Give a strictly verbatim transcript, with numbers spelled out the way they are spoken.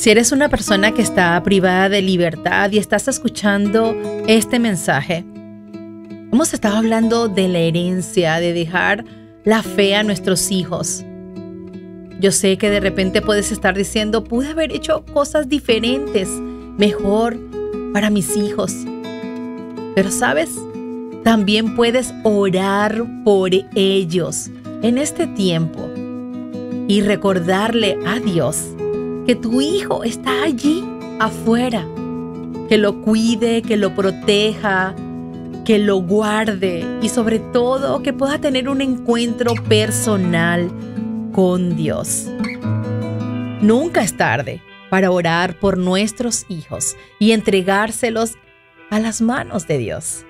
Si eres una persona que está privada de libertad y estás escuchando este mensaje, hemos estado hablando de la herencia, de dejar la fe a nuestros hijos. Yo sé que de repente puedes estar diciendo, pude haber hecho cosas diferentes, mejor para mis hijos. Pero ¿sabes? También puedes orar por ellos en este tiempo y recordarle a Dios que tu hijo está allí afuera, que lo cuide, que lo proteja, que lo guarde y sobre todo que pueda tener un encuentro personal con Dios. Nunca es tarde para orar por nuestros hijos y entregárselos a las manos de Dios.